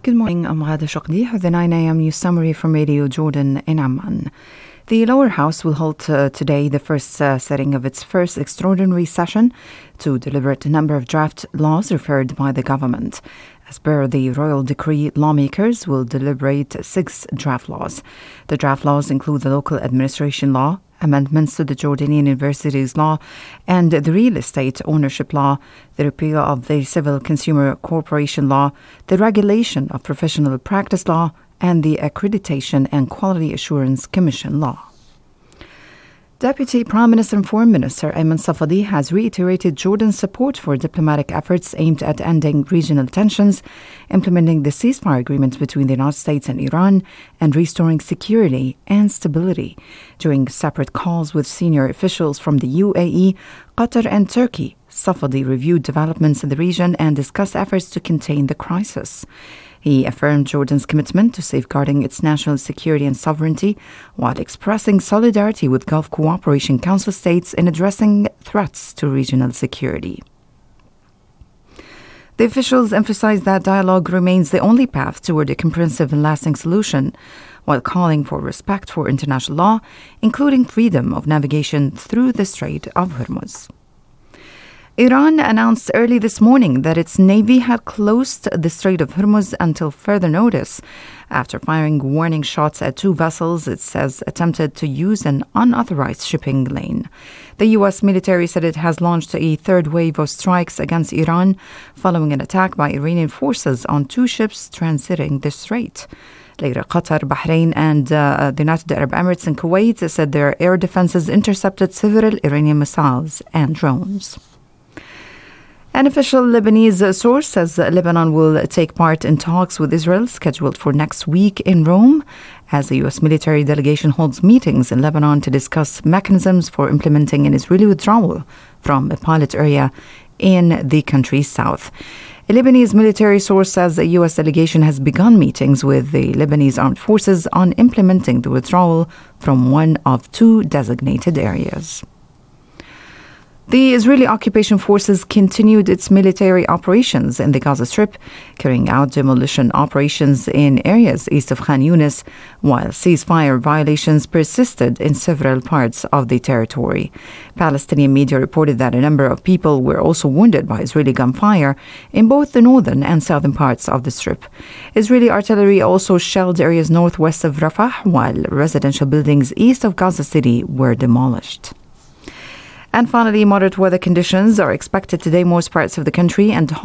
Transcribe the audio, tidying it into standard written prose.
Good morning, I'm Ghada Shaqdi with the 9 a.m. news summary from Radio Jordan in Amman. The lower house will hold today the first setting of its first extraordinary session to deliberate a number of draft laws referred by the government. As per the royal decree, lawmakers will deliberate 6 draft laws. The draft laws include the local administration law, amendments to the Jordanian Universities Law and the real estate ownership law, the repeal of the Civil Consumer Corporation Law, the regulation of professional practice law, and the Accreditation and Quality Assurance Commission law. Deputy Prime Minister and Foreign Minister Ayman Safadi has reiterated Jordan's support for diplomatic efforts aimed at ending regional tensions, implementing the ceasefire agreement between the United States and Iran, and restoring security and stability. During separate calls with senior officials from the UAE, Qatar and Turkey, Safadi reviewed developments in the region and discussed efforts to contain the crisis. He affirmed Jordan's commitment to safeguarding its national security and sovereignty while expressing solidarity with Gulf Cooperation Council states in addressing threats to regional security. The officials emphasized that dialogue remains the only path toward a comprehensive and lasting solution, while calling for respect for international law, including freedom of navigation through the Strait of Hormuz. Iran announced early this morning that its navy had closed the Strait of Hormuz until further notice after firing warning shots at 2 vessels it says attempted to use an unauthorized shipping lane. The U.S. military said it has launched a 3rd wave of strikes against Iran following an attack by Iranian forces on 2 ships transiting the strait. Later, Qatar, Bahrain, and the United Arab Emirates and Kuwait said their air defenses intercepted several Iranian missiles and drones. An official Lebanese source says Lebanon will take part in talks with Israel scheduled for next week in Rome as the U.S. military delegation holds meetings in Lebanon to discuss mechanisms for implementing an Israeli withdrawal from a pilot area in the country's south. A Lebanese military source says the U.S. delegation has begun meetings with the Lebanese armed forces on implementing the withdrawal from one of 2 designated areas. The Israeli occupation forces continued its military operations in the Gaza Strip, carrying out demolition operations in areas east of Khan Yunis, while ceasefire violations persisted in several parts of the territory. Palestinian media reported that a number of people were also wounded by Israeli gunfire in both the northern and southern parts of the Strip. Israeli artillery also shelled areas northwest of Rafah, while residential buildings east of Gaza City were demolished. And finally, moderate weather conditions are expected today in most parts of the country and